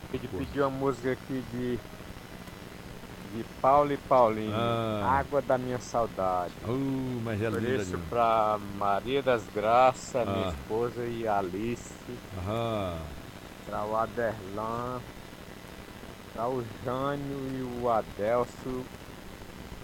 Pedir uma música aqui de Paulo e Paulinho, Ah, Água da Minha Saudade. mas é linda Ofereço demais. pra Maria das Graças, minha Ah, esposa, e Alice, aham. pra o Aderlan, pra o Jânio e o Adelso